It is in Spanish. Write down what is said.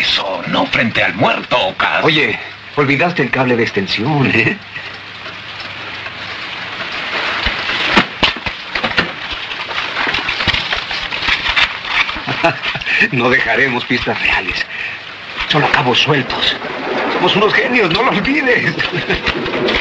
eso, no frente al muerto, Cas. Oye, olvidaste el cable de extensión, ¿eh? No dejaremos pistas reales. Solo cabos sueltos. Somos unos genios, no lo olvides.